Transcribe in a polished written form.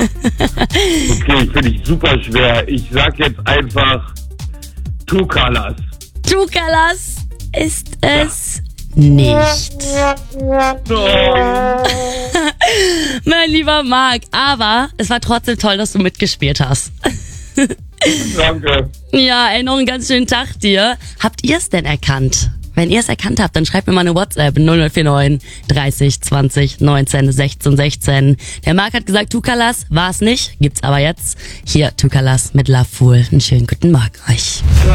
Okay, finde ich super schwer. Ich sag jetzt einfach Two Colors. Two Colors ist es nicht. Nein. Mein lieber Marc, aber es war trotzdem toll, dass du mitgespielt hast. Danke. Ja, ey, noch einen ganz schönen Tag dir. Habt ihr es denn erkannt? Wenn ihr es erkannt habt, dann schreibt mir mal eine WhatsApp 0049 30 20 19 16 16. Der Marc hat gesagt, Two Colors war es nicht, gibt's aber jetzt. Hier Two Colors mit Love Fool. Einen schönen guten Morgen euch.